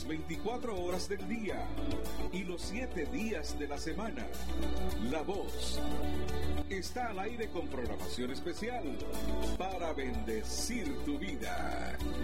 las 24 horas del día y los 7 días de la semana. La Voz está al aire con programación especial para bendecir tu vida.